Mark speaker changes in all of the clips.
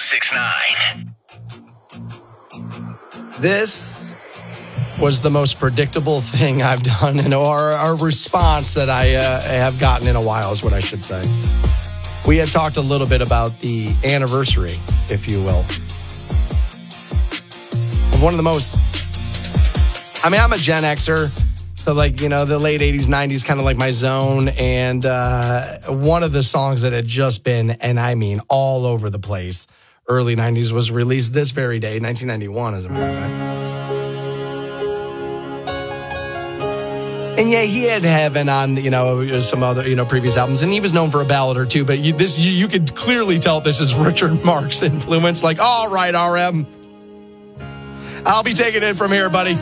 Speaker 1: 1069.
Speaker 2: This was the most predictable thing I've done, or a response that I have gotten in a while is what I should say. We had talked a little bit about the anniversary, if you will, of one of the most, I'm a Gen Xer, so the late 80s, 90s, kind of like my zone, and one of the songs that had just been, and I mean all over the place, early 90s, was released this very day, 1991, as a matter of fact. And yeah, he had Heaven on, some other, previous albums, and he was known for a ballad or two, but you could clearly tell this is Richard Marx influence. Like, all right, RM, I'll be taking it from here, buddy.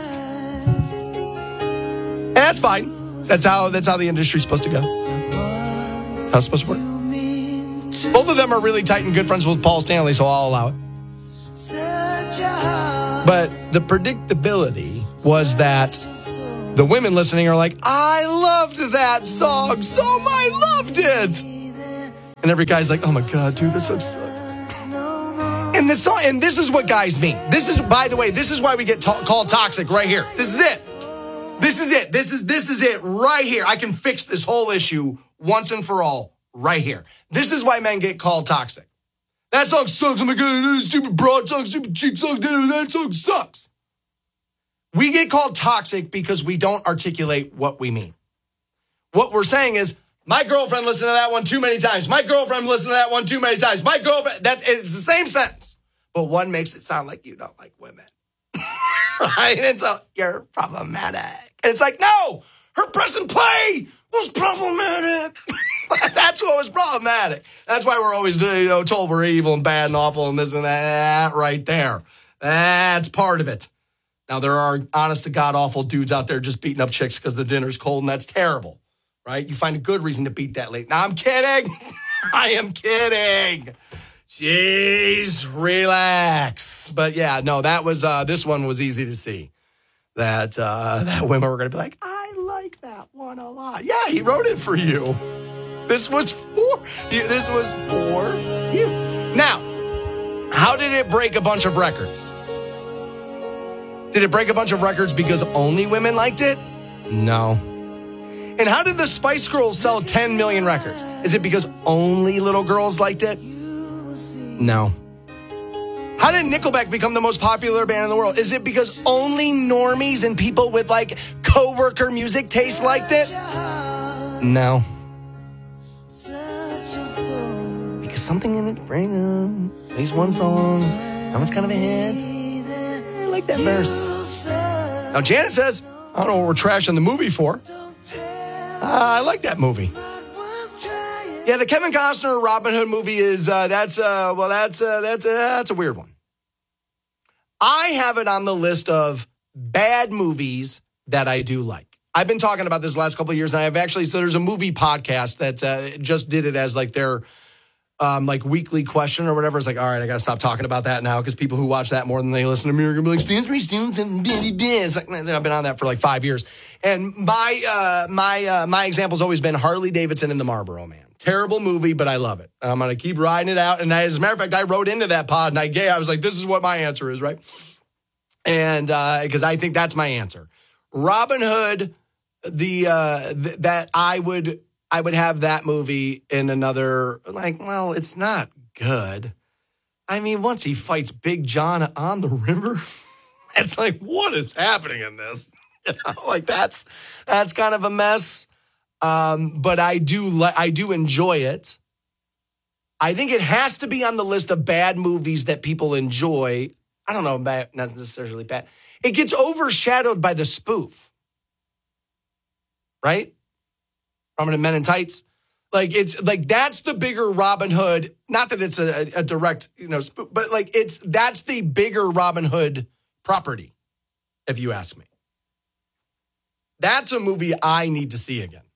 Speaker 2: And that's fine. That's how the industry's supposed to go. That's how it's supposed to work. Both of them are really tight and good friends with Paul Stanley, so I'll allow it. But the predictability was that the women listening are like, I loved that song so much. I loved it. And every guy's like, oh my God, dude, this song sucks. And this song, and this is what guys mean. This is, by the way, this is why we get called toxic right here. This is it. This is it. This is it right here. I can fix this whole issue once and for all right here. This is why men get called toxic. That song sucks. Oh my God, stupid broad song, stupid chick song, that song sucks. We get called toxic because we don't articulate what we mean. What we're saying is, my girlfriend listened to that one too many times. My girlfriend listened to that one too many times. My girlfriend, it's the same sentence, but one makes it sound like you don't like women. Right? And so you're problematic. And it's like, no, her press and play was problematic. That's what was problematic. That's why we're always told we're evil and bad and awful and this and that right there. That's part of it. Now, there are honest-to-God awful dudes out there just beating up chicks because the dinner's cold, and that's terrible, right? You find a good reason to beat that late. Now, I'm kidding. I am kidding. Jeez, relax. But, yeah, no, that was, this one was easy to see. That women were going to be like, I like that one a lot. Yeah, he wrote it for you. This was for you. Now, how did it break a bunch of records? Did it break a bunch of records because only women liked it? No. And how did the Spice Girls sell 10 million records? Is it because only little girls liked it? No. How did Nickelback become the most popular band in the world? Is it because only normies and people with coworker music taste liked it? No. Because something in it bring them. At least one song. That one's kind of a hit. I like that verse. Now, Janet says, I don't know what we're trashing the movie for. I like that movie. Yeah, the Kevin Costner Robin Hood movie is, that's a weird one. I have it on the list of bad movies that I do like. I've been talking about this the last couple of years, and I have actually, so there's a movie podcast that just did it as their weekly question or whatever. It's like, all right, I got to stop talking about that now because people who watch that more than they listen to me are going to be like, Stansbury, it's like, I've been on that for 5 years. And my example's always been Harley Davidson and the Marlboro Man. Terrible movie, but I love it. I'm going to keep riding it out. And as a matter of fact, I wrote into that pod and I was like, this is what my answer is, right? And because I think that's my answer. Robin Hood, that I would have that movie in another, it's not good. I mean, once he fights Big John on the river, it's like, what is happening in this? That's kind of a mess. But I do enjoy it. I think it has to be on the list of bad movies that people enjoy. I don't know, not necessarily bad. It gets overshadowed by the spoof. Right? Robin and Men in Tights. That's the bigger Robin Hood. Not that it's a direct, spoof, but that's the bigger Robin Hood property, if you ask me. That's a movie I need to see again.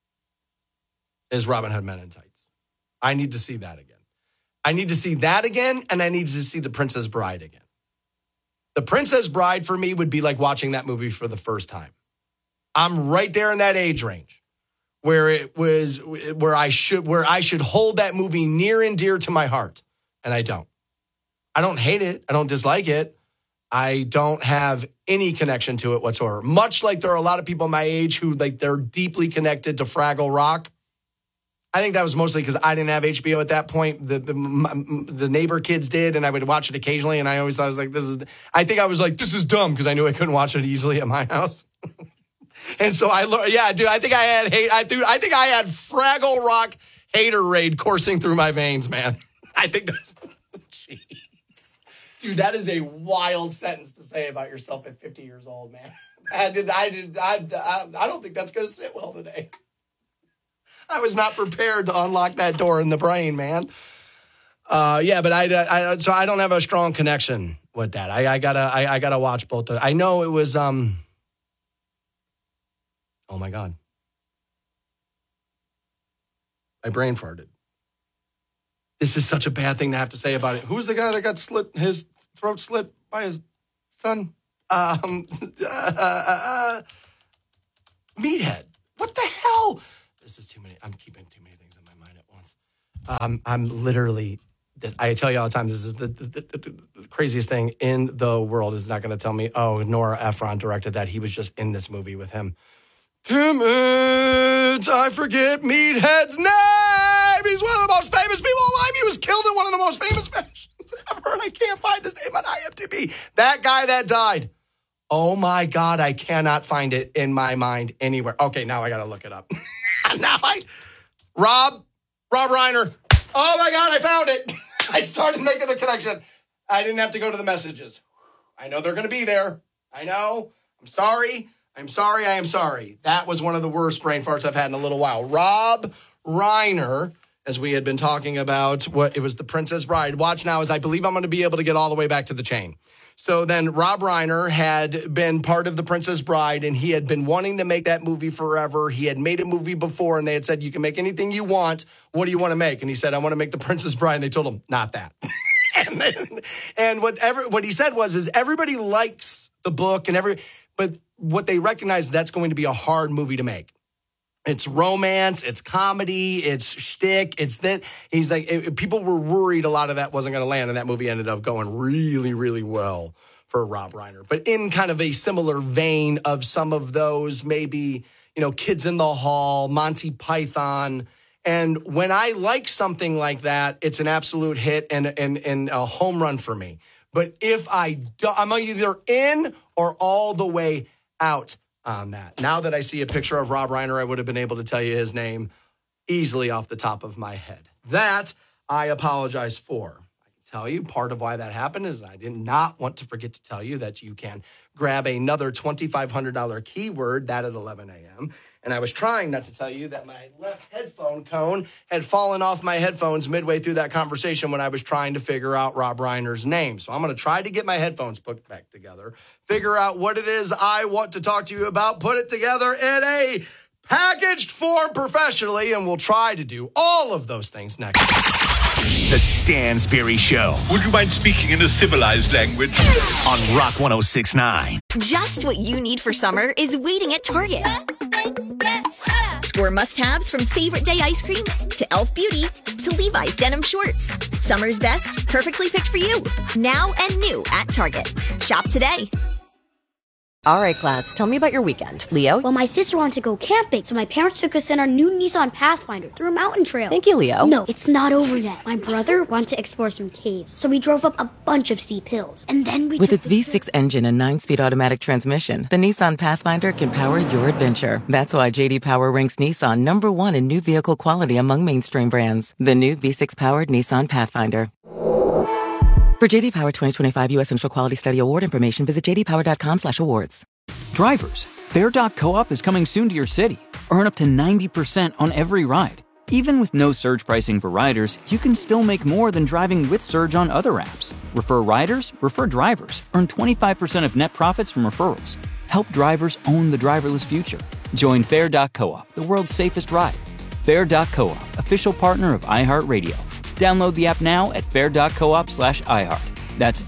Speaker 2: Is Robin Hood Men in Tights. I need to see that again. I need to see that again, and I need to see The Princess Bride again. The Princess Bride for me would be like watching that movie for the first time. I'm right there in that age range where I should hold that movie near and dear to my heart, and I don't. I don't hate it. I don't dislike it. I don't have any connection to it whatsoever. Much like there are a lot of people my age who like they're deeply connected to Fraggle Rock. I think that was mostly because I didn't have HBO at that point. The neighbor kids did, and I would watch it occasionally. And I always thought, this is dumb because I knew I couldn't watch it easily at my house. And so I think I had Fraggle Rock haterade coursing through my veins, man. I think that's, jeez. Dude, that is a wild sentence to say about yourself at 50 years old, man. I don't think that's going to sit well today. I was not prepared to unlock that door in the brain, man. But so I don't have a strong connection with that. I gotta watch both. I know it was, oh my God. My brain farted. This is such a bad thing to have to say about it. Who's the guy that got his throat slit by his son? Meathead. What the hell? This is too many. I'm keeping too many things in my mind at once. I'm literally, I tell you all the time, this is the craziest thing in the world is not going to tell me, oh, Nora Ephron directed that. He was just in this movie with him. Damn it, I forget Meathead's name. He's one of the most famous people alive. He was killed in one of the most famous fashions ever, and I can't find his name on IMDb. That guy that died. Oh, my God, I cannot find it in my mind anywhere. Okay, now I got to look it up. Rob Reiner. Oh my God, I found it. I started making the connection. I didn't have to go to the messages. I know they're going to be there. I know. I'm sorry. I am sorry. That was one of the worst brain farts I've had in a little while. Rob Reiner, as we had been talking about, it was The Princess Bride. Watch now, as I believe I'm going to be able to get all the way back to the chain. So then Rob Reiner had been part of The Princess Bride, and he had been wanting to make that movie forever. He had made a movie before, and they had said, you can make anything you want. What do you want to make? And he said, I want to make The Princess Bride. And they told him, not that. and what he said was everybody likes the book, but what they recognize, that's going to be a hard movie to make. It's romance, it's comedy, it's shtick, it's that. He's like, people were worried a lot of that wasn't going to land, and that movie ended up going really, really well for Rob Reiner. But in kind of a similar vein of some of those, maybe, Kids in the Hall, Monty Python. And when I like something like that, it's an absolute hit and a home run for me. But if I'm either in or all the way out on that. Now that I see a picture of Rob Reiner, I would have been able to tell you his name easily off the top of my head. That I apologize for. I can tell you part of why that happened is I did not want to forget to tell you that you can grab another $2,500 keyword, that at 11 a.m., and I was trying not to tell you that my left headphone cone had fallen off my headphones midway through that conversation when I was trying to figure out Rob Reiner's name. So I'm going to try to get my headphones put back together, figure out what it is I want to talk to you about, put it together in a packaged form professionally, and we'll try to do all of those things next.
Speaker 1: The Stansberry Show.
Speaker 3: Would you mind speaking in a civilized language?
Speaker 1: On Rock 106.9.
Speaker 4: Just what you need for summer is waiting at Target. Score must-haves from Favorite Day ice cream to Elf Beauty to Levi's denim shorts. Summer's best, perfectly picked for you. Now and new at Target. Shop today.
Speaker 5: All right, class, tell me about your weekend. Leo?
Speaker 6: Well, my sister wanted to go camping, so my parents took us in our new Nissan Pathfinder through a mountain trail.
Speaker 5: Thank you, Leo.
Speaker 6: No, it's not over yet. My brother wanted to explore some caves, so we drove up a bunch of steep hills. And then we
Speaker 7: With its V6 engine and 9-speed automatic transmission, the Nissan Pathfinder can power your adventure. That's why J.D. Power ranks Nissan #1 in new vehicle quality among mainstream brands. The new V6-powered Nissan Pathfinder. For J.D. Power 2025 U.S. Central Quality Study Award information, visit jdpower.com/awards.
Speaker 8: Drivers, Fair.coop is coming soon to your city. Earn up to 90% on every ride. Even with no surge pricing for riders, you can still make more than driving with surge on other apps. Refer riders, refer drivers. Earn 25% of net profits from referrals. Help drivers own the driverless future. Join Fair.coop, the world's safest ride. Fair.coop, official partner of iHeartRadio. Download the app now at fair.coop/iHeart. That's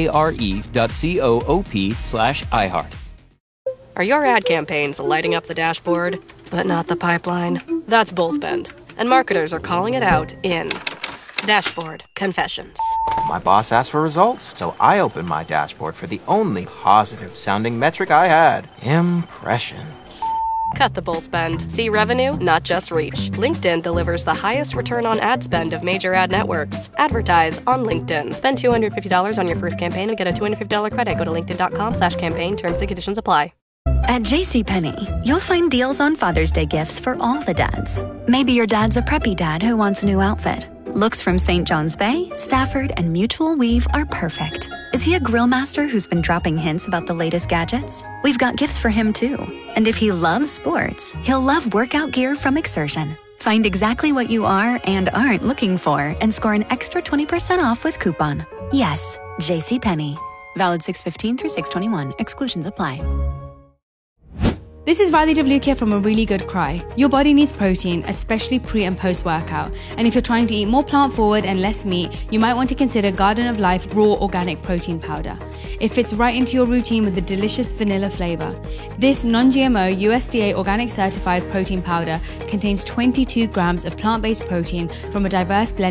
Speaker 8: FARE.coop/iHeart.
Speaker 9: Are your ad campaigns lighting up the dashboard, but not the pipeline? That's Bullspend, and marketers are calling it out in Dashboard. Confessions.
Speaker 10: My boss asked for results, so I opened my dashboard for the only positive-sounding metric I had. Impressions.
Speaker 9: Cut the bull spend. See revenue, not just reach. LinkedIn delivers the highest return on ad spend of major ad networks. Advertise on LinkedIn. Spend $250 on your first campaign and get a $250 credit. Go to linkedin.com/campaign. Terms and conditions apply.
Speaker 11: At JCPenney, you'll find deals on Father's Day gifts for all the dads. Maybe your dad's a preppy dad who wants a new outfit. Looks from St. John's Bay, Stafford, and Mutual Weave are perfect. Is he a grill master who's been dropping hints about the latest gadgets? We've got gifts for him too. And if he loves sports, he'll love workout gear from Exertion. Find exactly what you are and aren't looking for and score an extra 20% off with coupon. Yes, JCPenney. Valid 6/15 through 6/21. Exclusions apply.
Speaker 12: This is Riley Devlukia from A Really Good Cry. Your body needs protein, especially pre and post workout. And if you're trying to eat more plant forward and less meat, you might want to consider Garden of Life Raw Organic Protein Powder. It fits right into your routine with a delicious vanilla flavor. This non-GMO USDA organic certified protein powder contains 22 grams of plant-based protein from a diverse blend